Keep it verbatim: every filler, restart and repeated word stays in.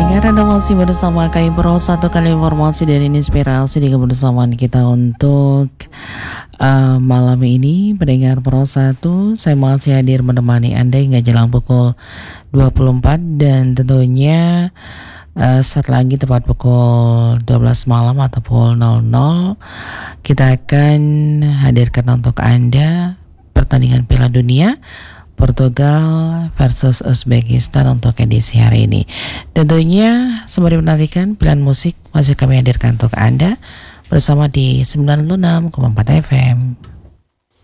Pendengar, Anda masih bersama K I Pro, satu kali informasi dan inspirasi di kebersamaan kita untuk uh, malam ini. Pendengar Pro satu, saya masih hadir menemani Anda hingga jelang pukul dua puluh empat, dan tentunya uh, saat lagi tepat pukul dua belas malam atau pukul nol nol kita akan hadirkan untuk Anda pertandingan Piala Dunia Portugal versus Uzbekistan untuk edisi hari ini. Tentunya sembari menantikan pilihan musik masih kami hadirkan untuk Anda bersama di sembilan puluh enam koma empat F M.